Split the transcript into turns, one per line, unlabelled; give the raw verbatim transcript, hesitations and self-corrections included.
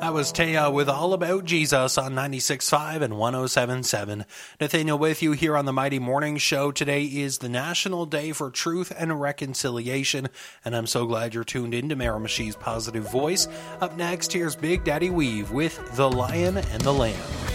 That was Taya with All About Jesus on ninety-six point five and one oh seven point seven. Nathaniel with you here on the Mighty Morning Show. Today is the National Day for Truth and Reconciliation, and I'm so glad you're tuned in to Miramishi's Positive Voice. Up next, here's Big Daddy Weave with The Lion and the Lamb.